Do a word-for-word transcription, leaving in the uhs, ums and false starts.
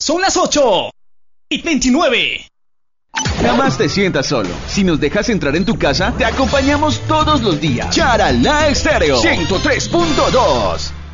Son las ocho y veintinueve. Jamás te sientas solo. Si nos dejas entrar en tu casa, te acompañamos todos los días. Charalá Estéreo ciento tres punto dos.